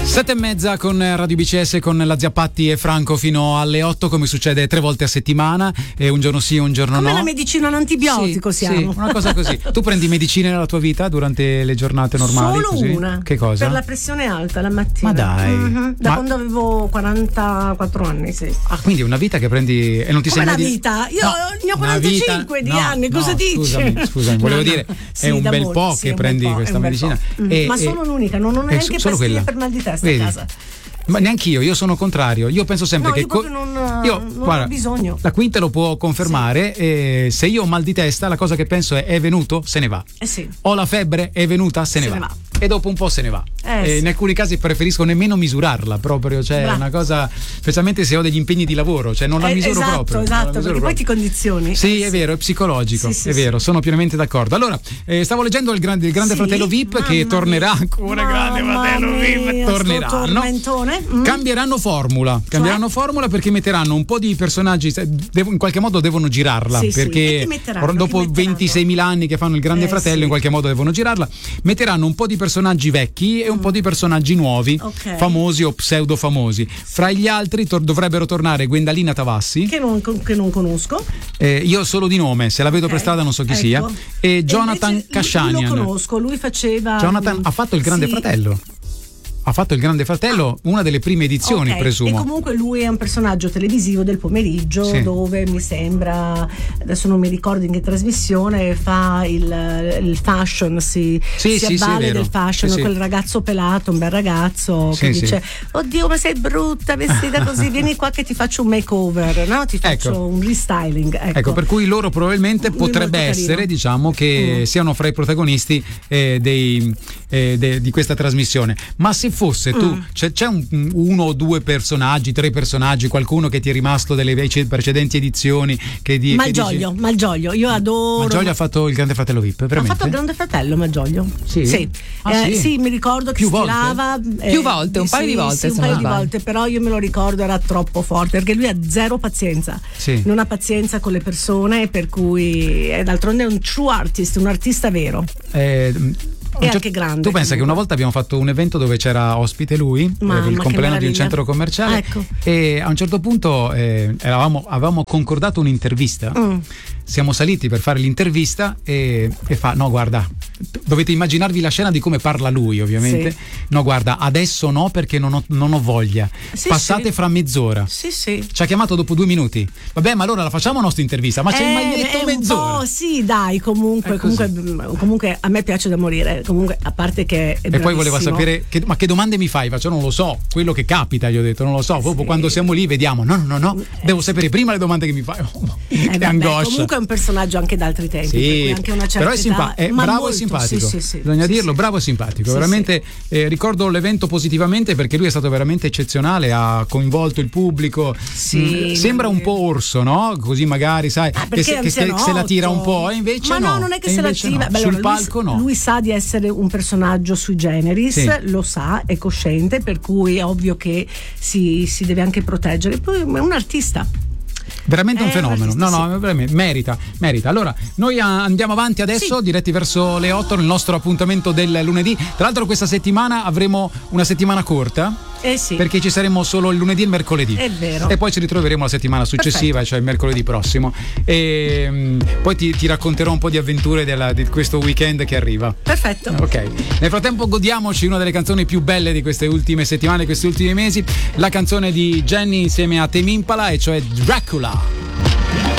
7:30 con Radio BCS, con la zia Patti e Franco fino alle 8, come succede 3 volte a settimana, e un giorno sì, un giorno come no. la medicina un antibiotico, sì, siamo. Sì, una cosa così. Tu prendi medicine nella tua vita durante le giornate normali? Solo così? una. Che cosa? Per la pressione alta la mattina. Ma dai. Da quando avevo 44 anni, sì. Ah, quindi una vita che prendi e non ti Come sei una mai vita? Io ne ho 45 di anni, cosa dici? Scusami, volevo dire, sì, è un bel molto, po' sì, che prendi questa medicina. Ma sono l'unica, non ho neanche pastiglie per mal di testa a casa. Ma neanch'io, io sono contrario. Io penso sempre che non ho bisogno. La Quinta lo può confermare. Sì. Se io ho mal di testa, la cosa che penso è venuto, se ne va. Sì. Ho la febbre, è venuta, se ne va. E dopo un po' se ne va. Sì. In alcuni casi preferisco nemmeno misurarla proprio, cioè è una cosa, specialmente se ho degli impegni di lavoro, cioè non la misuro proprio. Esatto, perché poi ti condizioni. Sì, è vero, è psicologico, sì, è vero, sono pienamente d'accordo. Allora, stavo leggendo il grande Fratello VIP che tornerà ancora. Grande Fratello VIP torneranno. Cambieranno formula perché metteranno un po' di personaggi, in qualche modo devono girarla, perché dopo 26.000 anni che fanno il Grande Fratello in qualche modo devono girarla. Metteranno un po' di personaggi vecchi e un po' di personaggi nuovi, famosi o pseudo famosi. Fra gli altri dovrebbero tornare Gwendalina Tavassi, che non conosco, io solo di nome, se la vedo per strada non so chi sia, e Jonathan Kashanian. Lo conosco, lui faceva Jonathan ha fatto il Grande Fratello. Ha fatto il Grande Fratello, una delle prime edizioni, presumo. E comunque lui è un personaggio televisivo del pomeriggio, dove mi sembra, adesso non mi ricordo in che trasmissione, fa il fashion, si avvale del fashion, quel ragazzo pelato, un bel ragazzo che dice: oddio, ma sei brutta vestita così, vieni qua che ti faccio un makeover, no? Ti faccio un restyling. Ecco, per cui loro probabilmente potrebbe essere, diciamo, che siano fra i protagonisti di questa trasmissione. Ma se fosse tu, c'è uno o due personaggi, 3 personaggi, qualcuno che ti è rimasto delle precedenti edizioni Malgioglio, io adoro. Malgioglio ha fatto il Grande Fratello VIP, veramente? Ha fatto il Grande Fratello Malgioglio? Sì. Sì, mi ricordo che stilava più volte, un paio di volte, però io me lo ricordo, era troppo forte perché lui ha zero pazienza, non ha pazienza con le persone, per cui d'altronde è un true artist, un artista vero. E anche grande. Tu pensa che una volta abbiamo fatto un evento dove c'era ospite lui, per il compleanno di un centro commerciale, e a un certo punto avevamo concordato un'intervista. Siamo saliti per fare l'intervista e fa: no, guarda, dovete immaginarvi la scena di come parla lui, ovviamente. No, guarda, adesso no, perché non ho voglia. Passate fra mezz'ora. Ci ha chiamato dopo 2 minuti. Vabbè, ma allora la facciamo la nostra intervista? Ma c'è mai detto mezz'ora? Sì, dai, comunque a me piace da morire. Comunque, a parte che è e poi voleva sapere ma che domande mi fai? Faccio: non lo so, quello che capita, gli ho detto, non lo so. Dopo quando siamo lì vediamo. No, devo sapere prima le domande che mi fai. Che angoscia. Comunque è un personaggio anche d'altri tempi, anche una certa però è bravo e simpatico. Bisogna dirlo, bravo e simpatico. Veramente ricordo l'evento positivamente perché lui è stato veramente eccezionale, ha coinvolto il pubblico. Sembra un po' orso, no? Così magari sai che se la tira un po', e invece non è che se la tira. Sul palco lui sa di essere un personaggio sui generis, lo sa, è cosciente, per cui è ovvio che si deve anche proteggere. Poi è un artista. Veramente un fenomeno, veramente merita. Allora, noi andiamo avanti adesso, diretti verso le 8 nel nostro appuntamento del lunedì. Tra l'altro questa settimana avremo una settimana corta. Perché ci saremo solo il lunedì e il mercoledì. È vero. E poi ci ritroveremo la settimana successiva, cioè il mercoledì prossimo. E poi ti racconterò un po' di avventure di questo weekend che arriva. Perfetto. Ok. Nel frattempo godiamoci una delle canzoni più belle di queste ultime settimane, questi ultimi mesi, la canzone di Jenny insieme a Tame Impala, e cioè Dracula.